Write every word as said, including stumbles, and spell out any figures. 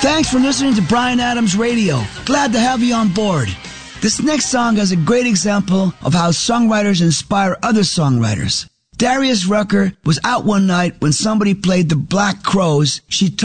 Thanks for listening to Bryan Adams Radio. Glad to have you on board. This next song is a great example of how songwriters inspire other songwriters. Darius Rucker was out one night when somebody played the Black Crowes. She